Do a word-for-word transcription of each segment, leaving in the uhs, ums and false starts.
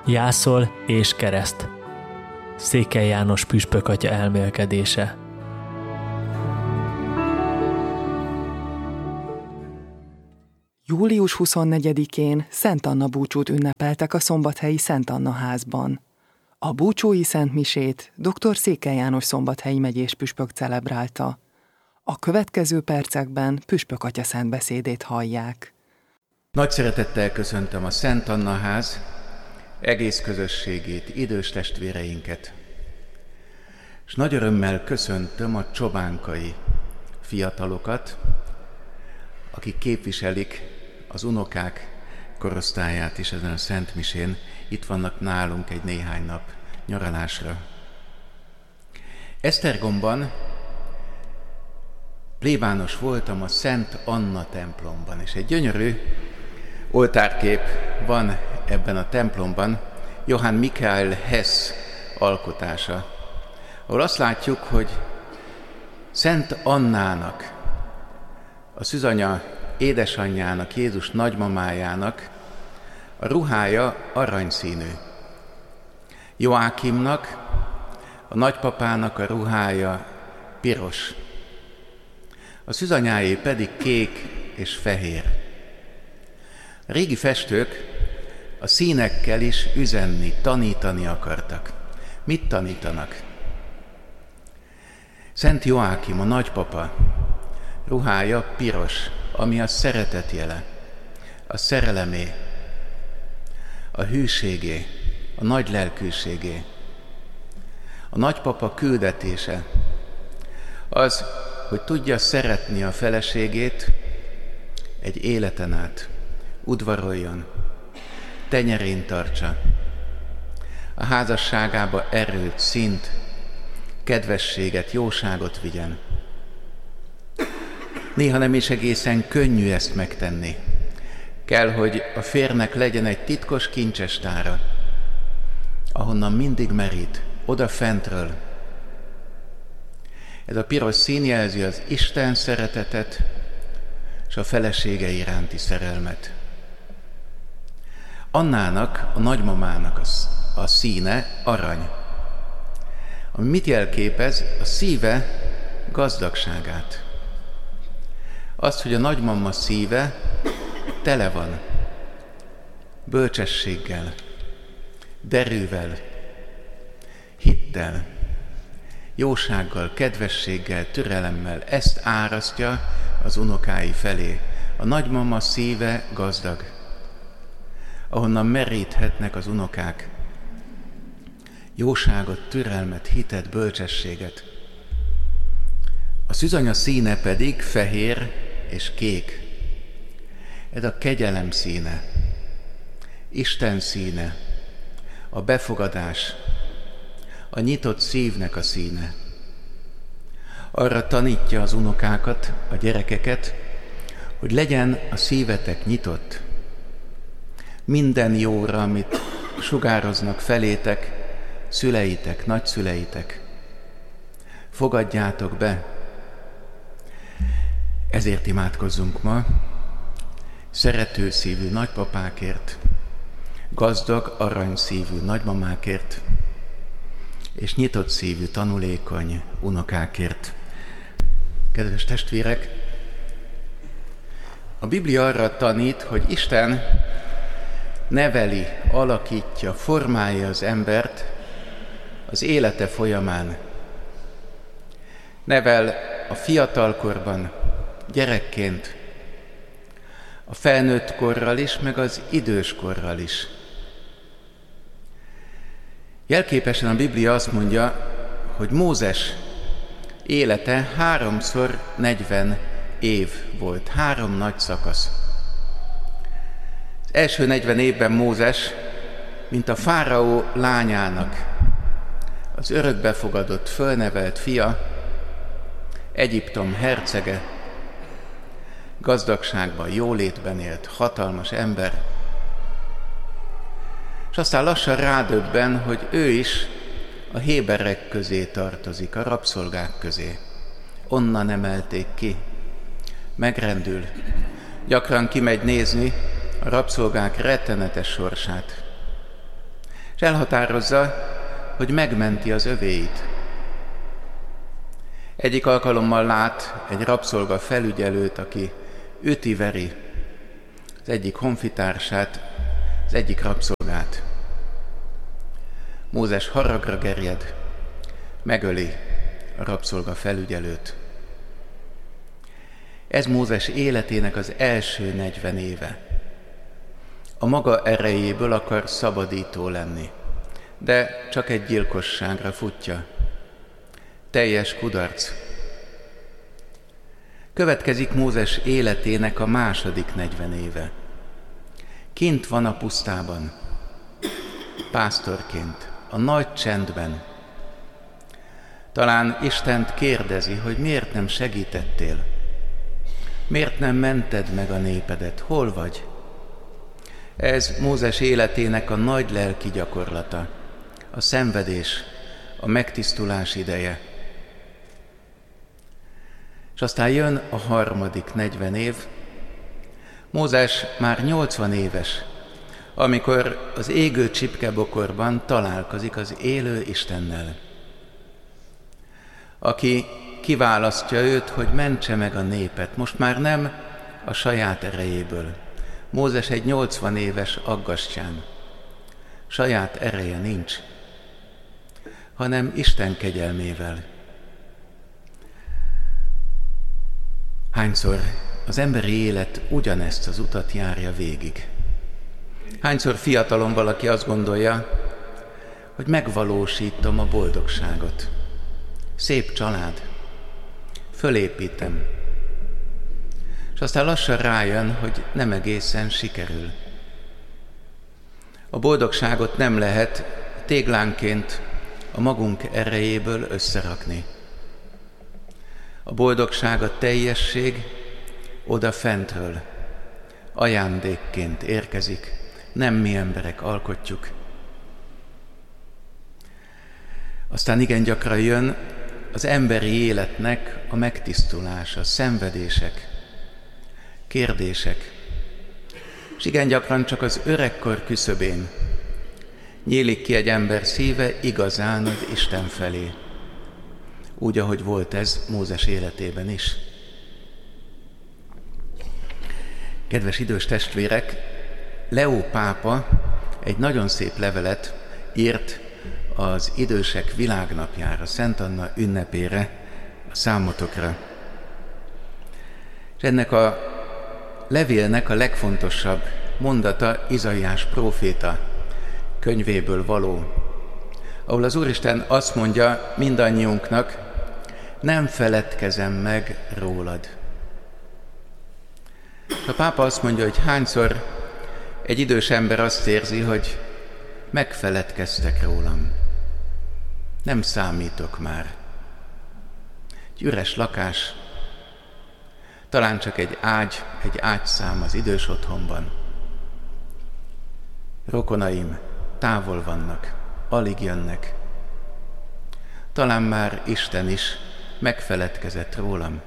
Jászol és kereszt. Székely János püspök atya elmélkedése. július huszonnegyedikén Szent Anna búcsút ünnepeltek a szombathelyi Szent Anna házban. A búcsói szentmisét dr. Székely János szombathelyi megyés püspök celebrálta. A következő percekben püspök atya szent beszédét hallják. Nagy szeretettel köszöntöm a Szent Anna ház egész közösségét, idős testvéreinket, és nagy örömmel köszöntöm a csobánkai fiatalokat, akik képviselik az unokák korosztályát is ezen a szentmisén, itt vannak nálunk egy néhány nap nyaralásra. Esztergomban plébános voltam a Szent Anna templomban, és egy gyönyörű oltárkép van ebben a templomban, Johann Michael Hess alkotása, ahol azt látjuk, hogy Szent Annának, a szűzanya édesanyjának, Jézus nagymamájának a ruhája aranyszínű. Joákimnak, a nagypapának a ruhája piros. A szűzanyáé pedig kék és fehér. A régi festők a színekkel is üzenni, tanítani akartak. Mit tanítanak? Szent Joákim, a nagypapa ruhája piros, ami a szeretet jele, a szerelemé, a hűségé, a nagy lelkűségé. A nagypapa küldetése az, hogy tudja szeretni a feleségét egy életen át, udvaroljon, tenyerén tartsa, a házasságába erőt, szint, kedvességet, jóságot vigyen. Néha nem is egészen könnyű ezt megtenni. Kell, hogy a férnek legyen egy titkos kincsestára, ahonnan mindig merít, oda fentről. Ez a piros szín jelzi az Isten szeretetet és a felesége iránti szerelmet. Annának, a nagymamának a, a színe arany, ami mit jelképez? A szíve gazdagságát. Azt, hogy a nagymama szíve tele van bölcsességgel, derűvel, hittel, jósággal, kedvességgel, türelemmel. Ezt árasztja az unokái felé. A nagymama szíve gazdag, ahonnan meríthetnek az unokák jóságot, türelmet, hitet, bölcsességet. A szűzanya színe pedig fehér és kék. Ez a kegyelem színe, Isten színe, a befogadás, a nyitott szívnek a színe. Arra tanítja az unokákat, a gyerekeket, hogy legyen a szívetek nyitott. Minden jóra, amit sugároznak felétek, szüleitek, nagyszüleitek. Fogadjátok be. Ezért imádkozzunk ma szerető szívű nagypapákért, gazdag, aranyszívű nagymamákért, és nyitott szívű, tanulékony unokákért. Kedves testvérek, a Biblia arra tanít, hogy Isten neveli, alakítja, formálja az embert az élete folyamán. Nevel a fiatalkorban, gyerekként, a felnőtt korral is, meg az idős korral is. Jelképesen a Biblia azt mondja, hogy Mózes élete háromszor negyven év volt, három nagy szakasz. Az első negyven évben Mózes, mint a fáraó lányának, az örökbefogadott, fölnevelt fia, Egyiptom hercege, gazdagságban, jólétben élt, hatalmas ember, és aztán lassan rádöbben, hogy ő is a héberek közé tartozik, a rabszolgák közé. Onnan emelték ki, megrendül, gyakran kimegy nézni a rabszolgák rettenetes sorsát. és elhatározza, hogy megmenti az övéit. Egyik alkalommal lát egy rabszolga felügyelőt, aki üti-veri az egyik honfitársát, az egyik rabszolgát. Mózes haragra gerjed, megöli a rabszolga felügyelőt. Ez Mózes életének az első negyven éve. A maga erejéből akar szabadító lenni, de csak egy gyilkosságra futja. Teljes kudarc. Következik Mózes életének a második negyven éve. Kint van a pusztában, pásztorként, a nagy csendben. Talán Istent kérdezi, hogy miért nem segítettél? Miért nem mented meg a népedet? Hol vagy? Ez Mózes életének a nagy lelki gyakorlata, a szenvedés, a megtisztulás ideje. És aztán jön a harmadik negyven év. Mózes már nyolcvan éves, amikor az égő csipkebokorban találkozik az élő Istennel, aki kiválasztja őt, hogy mentse meg a népet, most már nem a saját erejéből. Mózes egy nyolcvan éves aggastyán. Saját ereje nincs, hanem Isten kegyelmével. Hányszor az emberi élet ugyanezt az utat járja végig? Hányszor fiatalon valaki azt gondolja, hogy megvalósítom a boldogságot. Szép család, fölépítem. És aztán lassan rájön, hogy nem egészen sikerül. A boldogságot nem lehet téglánként a magunk erejéből összerakni. A boldogság, a teljesség oda fentről, ajándékként érkezik, nem mi emberek alkotjuk. Aztán igen gyakran jön az emberi életnek a megtisztulása, szenvedések, kérdések. És igen gyakran csak az öregkor küszöbén nyílik ki egy ember szíve igazán az Isten felé. Úgy, ahogy volt ez Mózes életében is. Kedves idős testvérek, Leó pápa egy nagyon szép levelet írt az idősek világnapjára, Szent Anna ünnepére, a számotokra. És ennek a levélnek a legfontosabb mondata Izaiás próféta könyvéből való, ahol az Úristen azt mondja mindannyiunknak, nem feledkezem meg rólad. A pápa azt mondja, hogy hányszor egy idős ember azt érzi, hogy megfeledkeztek rólam. Nem számítok már. Egy üres lakás, talán csak egy ágy, egy ágyszám az idős otthonban. Rokonaim távol vannak, alig jönnek. Talán már Isten is megfeledkezett rólam.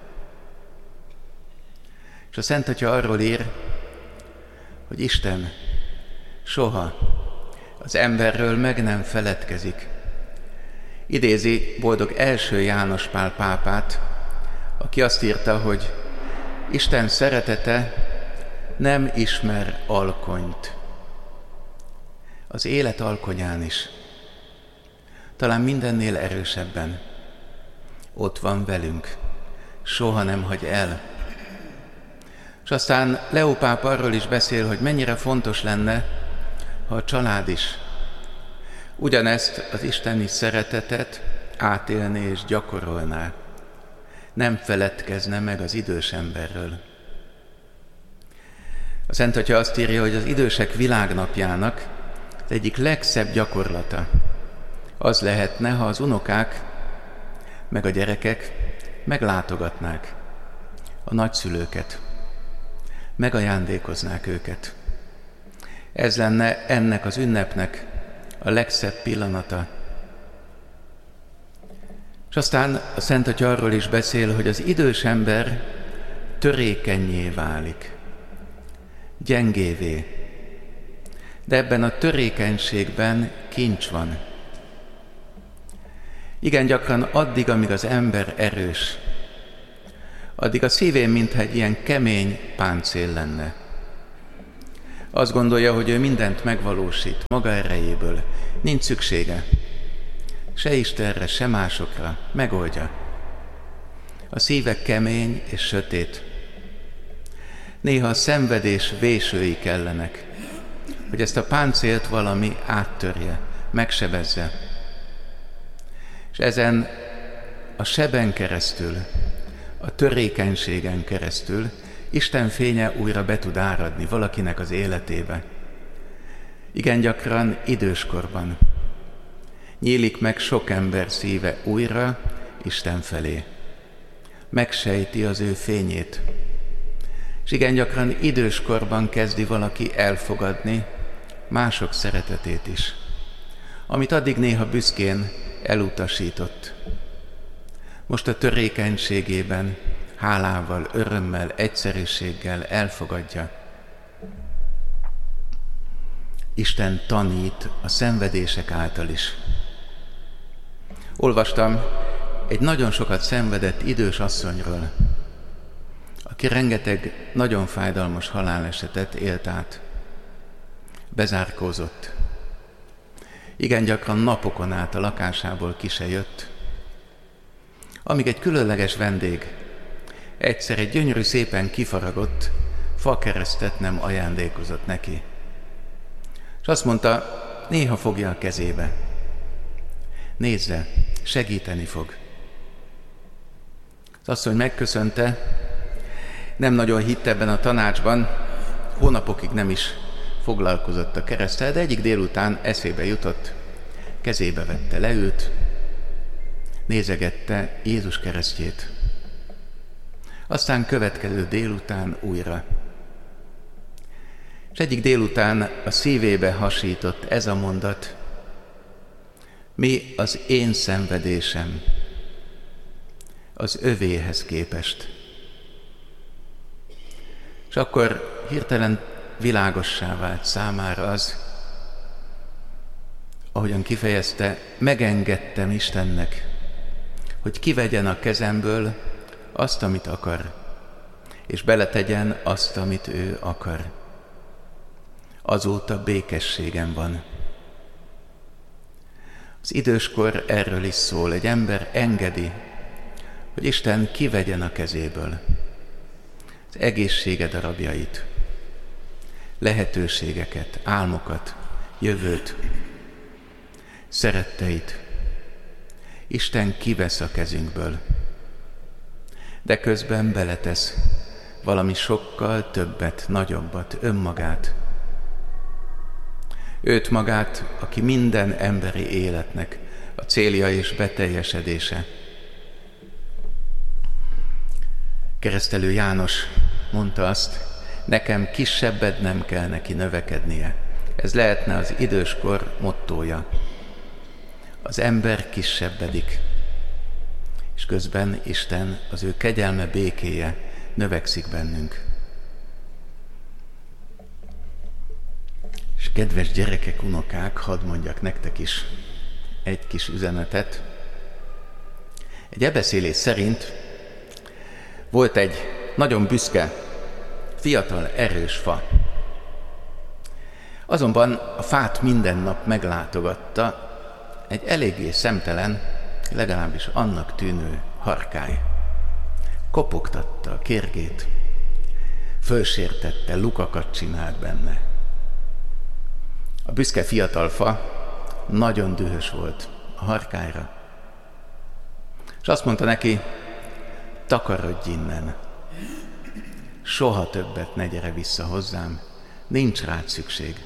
És a Szent Atya arról ír, hogy Isten soha az emberről meg nem feledkezik. Idézi boldog első János Pál pápát, aki azt írta, hogy Isten szeretete nem ismer alkonyt. Az élet alkonyán is, talán mindennél erősebben ott van velünk, soha nem hagy el. És aztán Leó pápa arról is beszél, hogy mennyire fontos lenne, ha a család is ugyanezt az isteni szeretetet átélné és gyakorolná. Nem feledkezne meg az idős emberről. A Szent Atya azt írja, hogy az idősek világnapjának az egyik legszebb gyakorlata az lehetne, ha az unokák meg a gyerekek meglátogatnák a nagyszülőket, megajándékoznák őket. Ez lenne ennek az ünnepnek a legszebb pillanata. És aztán a Szent Atya arról is beszél, hogy az idős ember törékennyé válik, gyengévé. de ebben a törékenységben kincs van. Igen gyakran addig, amíg az ember erős, addig a szívén mintha egy ilyen kemény páncél lenne. Azt gondolja, hogy ő mindent megvalósít maga erejéből, nincs szüksége se Istenre, se másokra, megoldja. A szíve kemény és sötét. Néha a szenvedés vésői kellenek, hogy ezt a páncélt valami áttörje, megsebezze. És ezen a seben keresztül, a törékenységen keresztül Isten fénye újra be tud áradni valakinek az életébe. Igen gyakran időskorban nyílik meg sok ember szíve újra Isten felé. Megsejti az ő fényét. És igen gyakran időskorban kezdi valaki elfogadni mások szeretetét is, amit addig néha büszkén elutasított. Most a törékenységében, hálával, örömmel, egyszerűséggel elfogadja. Isten tanít a szenvedések által is. Olvastam egy nagyon sokat szenvedett idős asszonyról, aki rengeteg nagyon fájdalmas halálesetet élt át. Bezárkózott. Igen gyakran napokon át a lakásából ki se jött, amíg egy különleges vendég egyszer egy gyönyörű, szépen kifaragott fakeresztet nem ajándékozott neki. És azt mondta, néha fogja a kezébe. Nézze, segíteni fog. Az asszony megköszönte, nem nagyon hitt ebben a tanácsban, hónapokig nem is foglalkozott a kereszttel, de egyik délután eszébe jutott, kezébe vette, leült, nézegette Jézus keresztjét. Aztán következő délután újra. És egyik délután a szívébe hasított ez a mondat: mi az én szenvedésem az övéhez képest. És akkor hirtelen világossá vált számára az, ahogyan kifejezte, megengedtem Istennek, hogy kivegyen a kezemből azt, amit akar, és beletegyen azt, amit ő akar. Azóta békességem van. Az időskor erről is szól, egy ember engedi, hogy Isten kivegyen a kezéből az egészsége darabjait, lehetőségeket, álmokat, jövőt, szeretteit. Isten kivesz a kezünkből, de közben beletesz valami sokkal többet, nagyobbat, önmagát. Őt magát, aki minden emberi életnek a célja és beteljesedése. Keresztelő János mondta azt, nekem kisebbet nem kell neki növekednie. Ez lehetne az időskor mottója. Az ember kisebbedik, és közben Isten, az ő kegyelme, békéje növekszik bennünk. És kedves gyerekek, unokák, hadd mondjak nektek is egy kis üzenetet. Egy ebeszélés szerint volt egy nagyon büszke, fiatal, erős fa. Azonban a fát minden nap meglátogatta egy eléggé szemtelen, legalábbis annak tűnő harkály. Kopogtatta a kérgét, fölsértette, lukakat csinált benne. A büszke fiatal fa nagyon dühös volt a harkályra, és azt mondta neki, takarodj innen, soha többet ne gyere vissza hozzám, nincs rád szükség.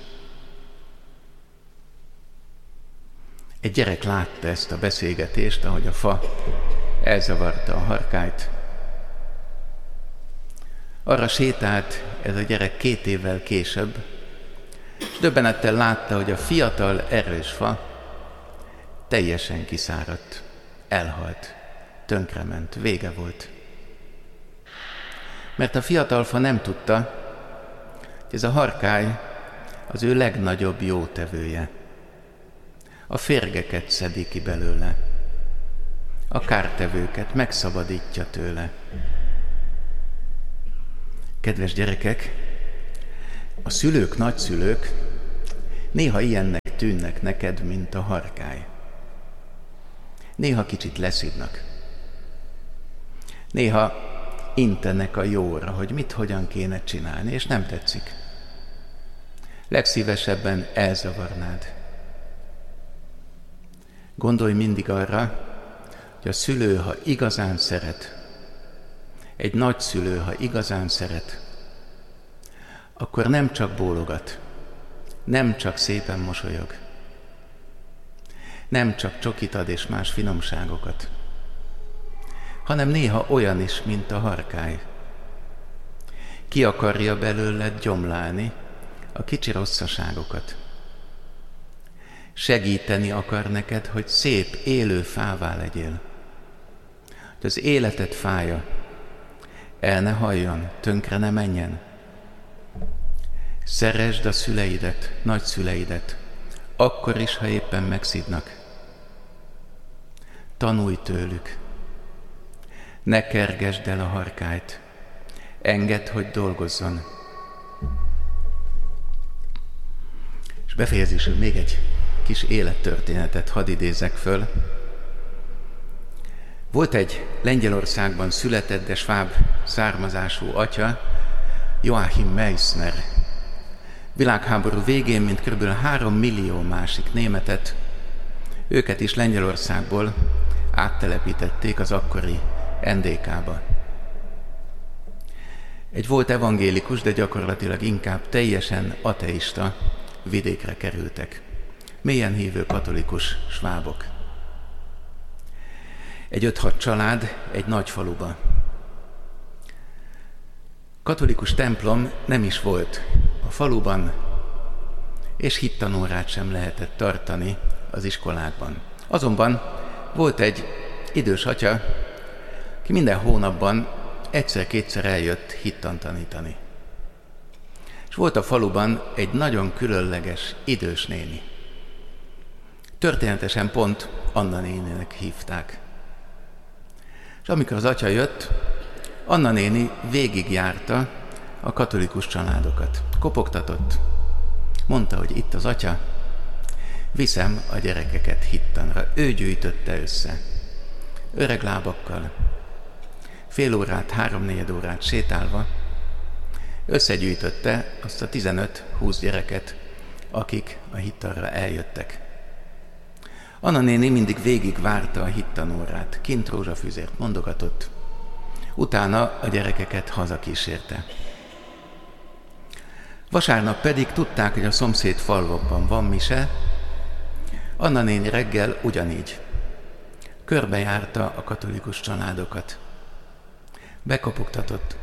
Egy gyerek látta ezt a beszélgetést, ahogy a fa elzavarta a harkályt. Arra sétált ez a gyerek két évvel később, és döbbenettel látta, hogy a fiatal, erős fa teljesen kiszáradt, elhalt, tönkrement, vége volt. Mert a fiatal fa nem tudta, hogy ez a harkály az ő legnagyobb jótevője. A férgeket szedi ki belőle, a kártevőket megszabadítja tőle. Kedves gyerekek, a szülők, nagyszülők néha ilyennek tűnnek neked, mint a harkály. Néha kicsit leszidnak. Néha intenek a jóra, hogy mit, hogyan kéne csinálni, és nem tetszik. Legszívesebben elzavarnád. Gondolj mindig arra, hogy a szülő, ha igazán szeret, egy nagyszülő, ha igazán szeret, akkor nem csak bólogat, nem csak szépen mosolyog, nem csak csokit ad és más finomságokat, hanem néha olyan is, mint a harkály. Ki akarja belőled gyomlálni a kicsi rosszaságokat. Segíteni akar neked, hogy szép, élő fává legyél. Hogy az életed fája el ne halljon, tönkre ne menjen. Szeresd a szüleidet, nagyszüleidet, akkor is, ha éppen megszidnak. Tanulj tőlük. Ne kergesd el a harkályt. Engedd, hogy dolgozzon. És befejezésül még egy kis élettörténetet hadd idézzek föl. Volt egy Lengyelországban született, de sváb származású atya, Joachim Meissner. Világháború végén, mint kb. három millió másik németet, őket is Lengyelországból áttelepítették az akkori en dé ká-ba. Egy volt evangélikus, de gyakorlatilag inkább teljesen ateista vidékre kerültek. Mélyen hívő katolikus svábok. Egy öt-hat család egy nagy faluba. Katolikus templom nem is volt a faluban, és hittanórát sem lehetett tartani az iskolákban. Azonban volt egy idős atya, ki minden hónapban egyszer-kétszer eljött hittant tanítani. És volt a faluban egy nagyon különleges idős néni. Történetesen pont Anna néninek hívták. És amikor az atya jött, Anna néni végigjárta a katolikus családokat. Kopogtatott. Mondta, hogy itt az atya, viszem a gyerekeket hittanra. Ő gyűjtötte össze. Öreg lábakkal, fél órát, háromnegyed órát sétálva, összegyűjtötte azt a tizenöt-húsz gyereket, akik a hittanra eljöttek. Anna néni mindig végig várta a hittanórát, kint rózsafűzért mondogatott, utána a gyerekeket hazakísérte. Vasárnap pedig tudták, hogy a szomszéd falvakban van mise. Anna néni reggel ugyanígy körbejárta a katolikus családokat. Bekopogtatott,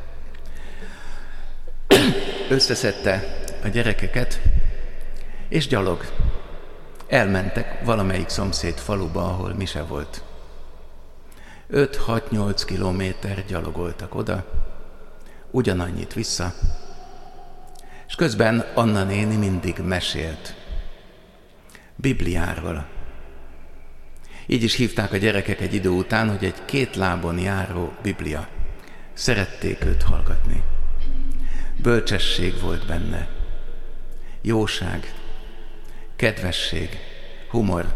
összeszedte a gyerekeket, és gyalog elmentek valamelyik szomszéd faluba, ahol mise volt. öt-hat-nyolc kilométer gyalogoltak oda, ugyanannyit vissza, és közben Anna néni mindig mesélt Bibliáról. Így is hívták a gyerekek egy idő után, hogy egy két lábon járó Biblia. Szerették őt hallgatni. Bölcsesség volt benne. Jóság, kedvesség, humor.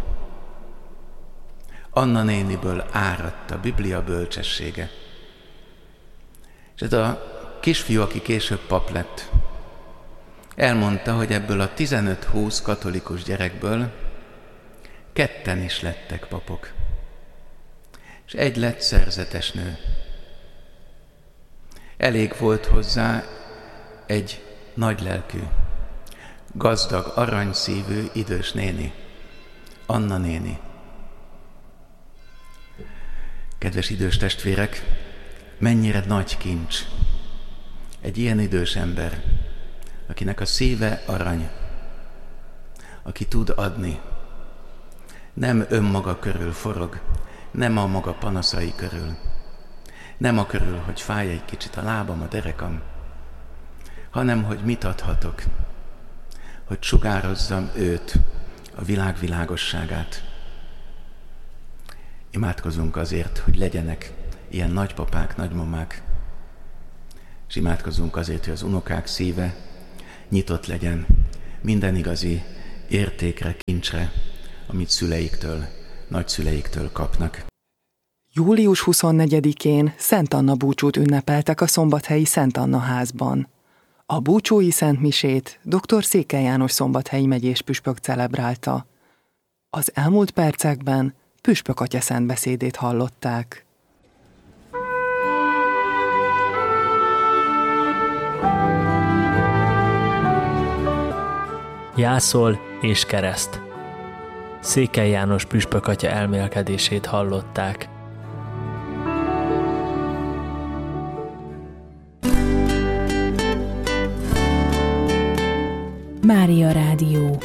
Anna néniből áradt a Biblia bölcsessége. És ez a kisfiú, aki később pap lett, elmondta, hogy ebből a tizenöt-húsz katolikus gyerekből ketten is lettek papok. És egy lett szerzetes nő. Elég volt hozzá egy nagylelkű, gazdag, aranyszívű idős néni, Anna néni. Kedves idős testvérek, mennyire nagy kincs egy ilyen idős ember, akinek a szíve arany, aki tud adni, nem önmaga körül forog, nem a maga panaszai körül, nem a körül, hogy fáj egy kicsit a lábam, a derekam, hanem hogy mit adhatok, hogy sugározzam őt, a világ világosságát. Imádkozunk azért, hogy legyenek ilyen nagypapák, nagymamák, és imádkozunk azért, hogy az unokák szíve nyitott legyen minden igazi értékre, kincsre, amit szüleiktől, nagyszüleiktől kapnak. július huszonnegyedikén Szent Anna búcsút ünnepeltek a szombathelyi Szent Anna házban. A búcsói szentmisét dr. Székely János szombathelyi megyés püspök celebrálta. Az elmúlt percekben püspök atya szentbeszédét hallották. Jászol és kereszt. Székely János püspök atya elmélkedését hallották. Mária Rádió.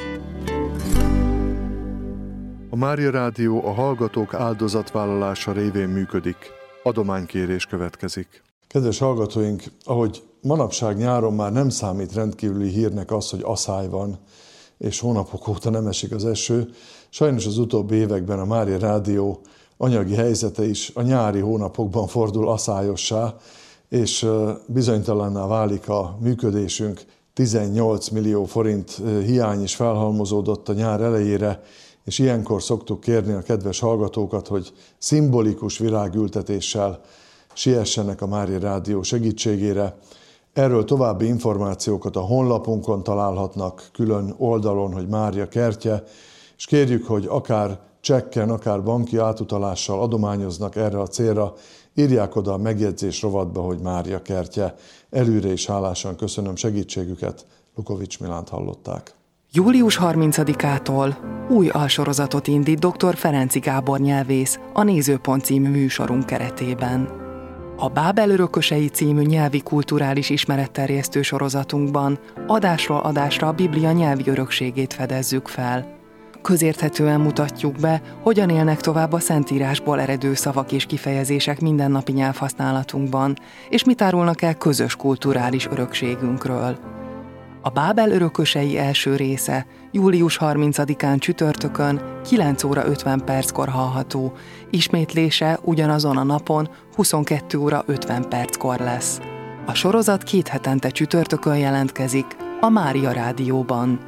A Mária Rádió a hallgatók áldozatvállalása révén működik. Adománykérés következik. Kedves hallgatóink, ahogy manapság nyáron már nem számít rendkívüli hírnek az, hogy aszály van, és hónapok óta nem esik az eső, sajnos az utóbbi években a Mária Rádió anyagi helyzete is a nyári hónapokban fordul aszályossá, és bizonytalanná válik a működésünk. tizennyolc millió forint hiány is felhalmozódott a nyár elejére, és ilyenkor szoktuk kérni a kedves hallgatókat, hogy szimbolikus virágültetéssel siessenek a Mária Rádió segítségére. Erről további információkat a honlapunkon találhatnak, külön oldalon, hogy Mária kertje, és kérjük, hogy akár csekken, akár banki átutalással adományoznak erre a célra, írják oda a megjegyzés rovatba, hogy Mária kertje. Előre is hálásan köszönöm segítségüket. Lukovics Milánt hallották. július harmincadikától új alsorozatot indít dr. Ferenczy Gábor nyelvész a Nézőpont című műsorunk keretében. A Bábel örökösei című nyelvi kulturális ismeretterjesztő sorozatunkban adásról adásra a Biblia nyelvi örökségét fedezzük fel. Közérthetően mutatjuk be, hogyan élnek tovább a Szentírásból eredő szavak és kifejezések mindennapi nyelvhasználatunkban, és mit árulnak el közös kulturális örökségünkről. A Bábel örökösei első része július harmincadikán csütörtökön kilenc óra ötven perckor hallható, ismétlése ugyanazon a napon huszonkettő óra ötven perckor lesz. A sorozat két hetente csütörtökön jelentkezik a Mária Rádióban.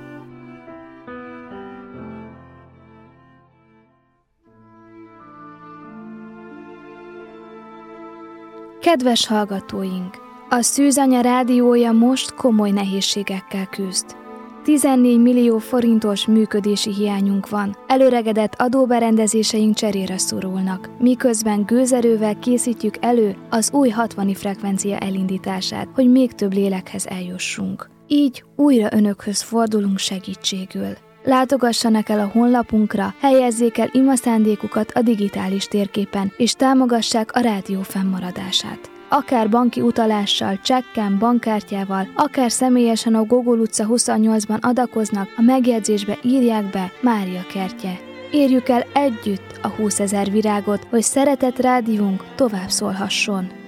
Kedves hallgatóink! A Szűzanya rádiója most komoly nehézségekkel küzd. tizennégy millió forintos működési hiányunk van, előregedett adóberendezéseink cserére szorulnak, miközben gőzerővel készítjük elő az új hatvani frekvencia elindítását, hogy még több lélekhez eljussunk. Így újra önökhöz fordulunk segítségül. Látogassanak el a honlapunkra, helyezzék el imaszándékukat a digitális térképen, és támogassák a rádió fennmaradását. Akár banki utalással, csekken, bankkártyával, akár személyesen a Gogol utca huszonnyolcban adakoznak, a megjegyzésbe írják be Mária kertje. Érjük el együtt a húszezer virágot, hogy szeretett rádiónk tovább szólhasson.